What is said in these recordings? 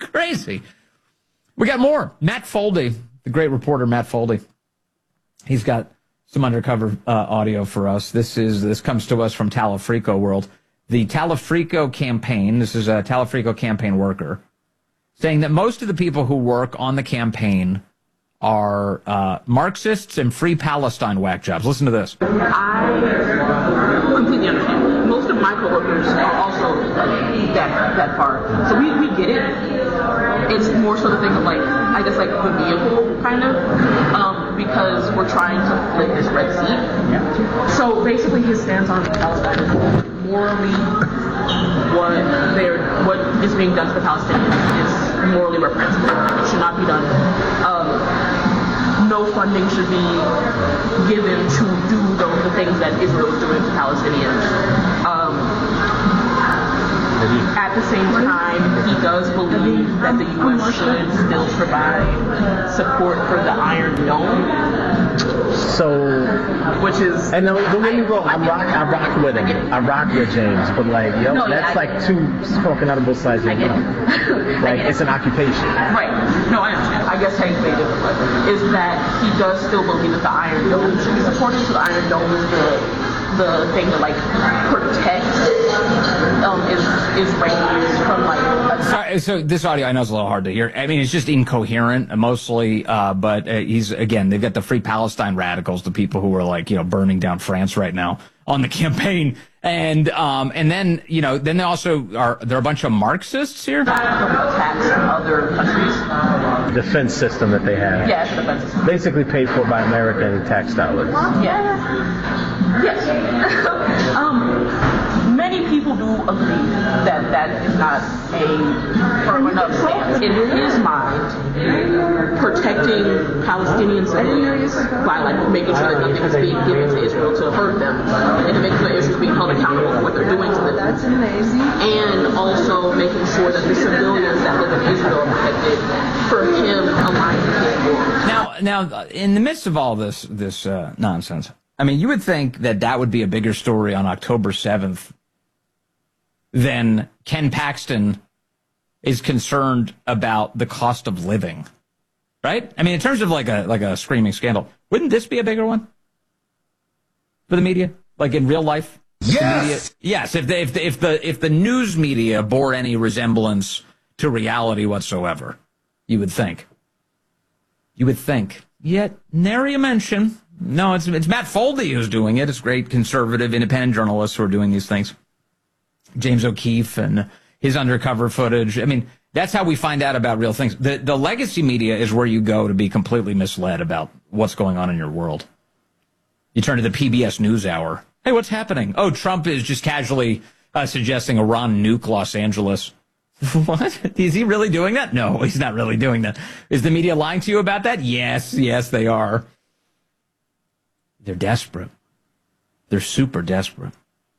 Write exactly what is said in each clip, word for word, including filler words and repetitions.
crazy. We got more. Matt Foldy, the great reporter Matt Foldy. He's got some undercover uh, audio for us. This is this comes to us from Talafrico World. The Talafrico campaign, this is a Talafrico campaign worker, saying that most of the people who work on the campaign are uh, Marxists and free Palestine whack jobs. Listen to this. I completely understand. Most of my coworkers are also like, that that far. So we, we get it. It's more so the thing of like, I guess like the vehicle kind of, um, because we're trying to flip this red seat. So basically his stance on Palestine is morally what they're what is being done to the Palestinians is morally reprehensible. It should not be done. Um, no funding should be given to do the, the things that Israel is doing to Palestinians. Um, At the same time, he does believe that the U S should still provide support for the Iron Dome. So, which is, and don't get me wrong, I'm rock, I rock with him, I rock with James, but like, yo, no, that's yeah, like two smoking out of both sides of the mouth. Like, it's an occupation. Right. No, I understand. I guess how you say it is that he does still believe that the Iron Dome should be supported. So the Iron Dome is the the thing that like protects um, is Israelis from like. Sorry, so this audio I know is a little hard to hear. I mean, it's just incoherent mostly, uh, but uh, he's again they've got the Free Palestine radicals, the people who are like you know burning down France right now on the campaign, and um, and then you know then they also are there are a bunch of Marxists here. Attacks from other countries. Defense system that they have. Yeah, it's a defense system. Basically paid for by American tax dollars. Yeah. Yes. um, many people do agree that that is not a firm enough stance. In his mind, protecting Palestinian civilians by like making sure that nothing is being given to Israel to hurt them, and to make sure that Israel is being held accountable for what they're doing to them. That's amazing. And also making sure that the civilians that live in Israel are protected. For him, aligns with his goals. Now, now, in the midst of all this this uh, nonsense. I mean, you would think that that would be a bigger story on October seventh than Ken Paxton is concerned about the cost of living, right? I mean, in terms of like a like a screaming scandal, wouldn't this be a bigger one for the media, like in real life? Yes, media, yes. If the, if the, if the if the news media bore any resemblance to reality whatsoever, you would think. You would think. Yet nary a mention. No, it's it's Matt Foldy who's doing it. It's great conservative, independent journalists who are doing these things. James O'Keefe and his undercover footage. I mean, that's how we find out about real things. The the legacy media is where you go to be completely misled about what's going on in your world. You turn to the P B S NewsHour. Hey, what's happening? Oh, Trump is just casually uh, suggesting Iran nuke Los Angeles. What? Is he really doing that? No, he's not really doing that. Is the media lying to you about that? Yes, yes, they are. They're desperate. They're super desperate.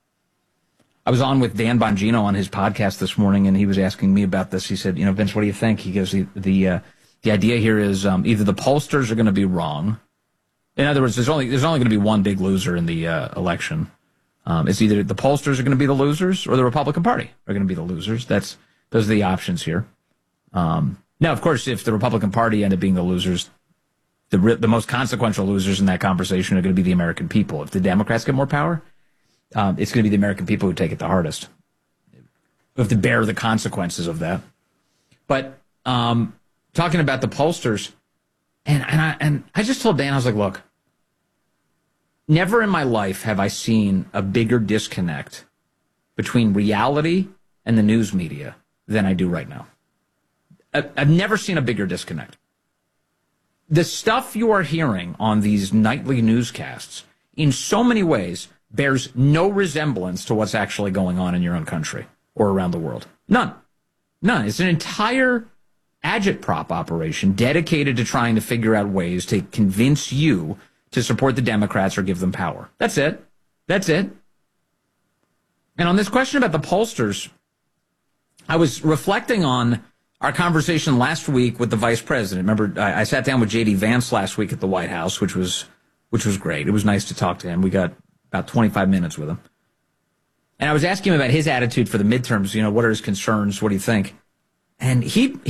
I was on with Dan Bongino on his podcast this morning, and he was asking me about this. He said, you know, Vince, what do you think? He goes, the the, uh, the idea here is um, either the pollsters are going to be wrong. In other words, there's only there's only going to be one big loser in the uh, election. Um, it's either the pollsters are going to be the losers or the Republican Party are going to be the losers. That's those are the options here. Um, now, of course, if the Republican Party end up being the losers, The, the most consequential losers in that conversation are going to be the American people. If the Democrats get more power, um, it's going to be the American people who take it the hardest. We have to bear the consequences of that. But um, talking about the pollsters, and, and, I, and I just told Dan, I was like, look, never in my life have I seen a bigger disconnect between reality and the news media than I do right now. I, I've never seen a bigger disconnect. The stuff you are hearing on these nightly newscasts, in so many ways, bears no resemblance to what's actually going on in your own country or around the world. None. None. It's an entire agitprop operation dedicated to trying to figure out ways to convince you to support the Democrats or give them power. That's it. That's it. And on this question about the pollsters, I was reflecting on our conversation last week with the vice president. Remember, I, I sat down with J D Vance last week at the White House, which was which was great. It was nice to talk to him. We got about twenty-five minutes with him. And I was asking him about his attitude for the midterms. You know, what are his concerns? What do you think? And he